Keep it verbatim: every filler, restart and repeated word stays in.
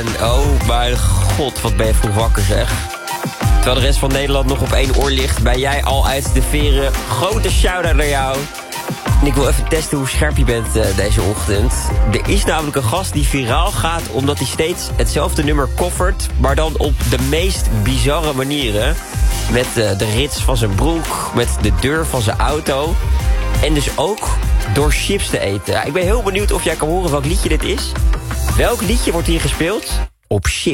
En oh mijn god, wat ben je vroeg wakker zeg. Terwijl de rest van Nederland nog op één oor ligt, ben jij al uit de veren. Grote shout-out naar jou. En ik wil even testen hoe scherp je bent uh, deze ochtend. Er is namelijk een gast die viraal gaat omdat hij steeds hetzelfde nummer koffert, maar dan op de meest bizarre manieren. Met uh, de rits van zijn broek, met de deur van zijn auto. En dus ook door chips te eten. Ik ben heel benieuwd of jij kan horen welk liedje dit is. Welk liedje wordt hier gespeeld? Op chips.